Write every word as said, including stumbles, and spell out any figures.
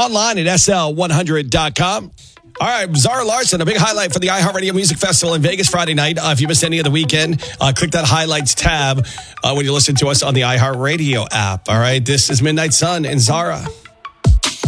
online at S L one hundred dot com. All right, Zara Larsson, a big highlight for the iHeartRadio Music Festival in Vegas Friday night. Uh, if you missed any of the weekend, uh, click that highlights tab uh, when you listen to us on the iHeartRadio app. All right, this is Midnight Sun and Zara.